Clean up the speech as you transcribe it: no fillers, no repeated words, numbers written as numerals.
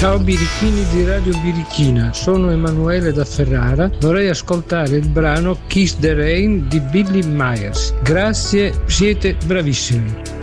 Ciao birichini di Radio Birichina, sono Emanuele da Ferrara, vorrei ascoltare il brano Kiss the Rain di Billy Myers. Grazie, siete bravissimi.